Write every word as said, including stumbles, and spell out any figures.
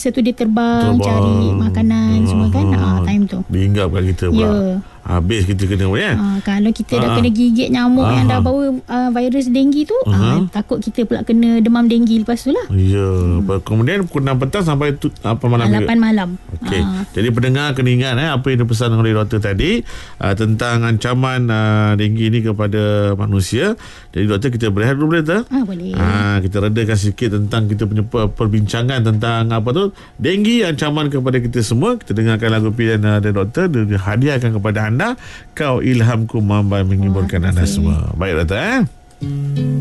masa tu dia terbang, Terbang. cari makanan Ah, semua kan. Ah, time tu. Diingatkan kita pula. Ya. Habis kita kena ya. Ah, kalau kita dah Ah. kena gigit nyamuk Ah. yang dah bawa uh, virus denggi tu, ah, Aha. takut kita pula kena demam denggi lepas tu lah. Ya. Kemudian pukul enam petang sampai tu, apa malam Ah, juga? lapan malam. Okey. Ah. Jadi pendengar kena ingat eh, apa yang dipesan oleh doktor tadi uh, tentang ancaman uh, denggi ini kepada manusia. Jadi doktor, kita berehat dulu boleh tak? Ah, boleh. Ah, kita redakan sikit tentang kita punya per- perbincangan tentang apa tu? Denggi, ancaman kepada kita semua. Kita dengarkan lagu pilihan uh, dari doktor, dia, dia hadiahkan kepada anda. Kau ilhamku, mambai menghiburkan Oh, anda terima kasih. semua. Baik doktor eh.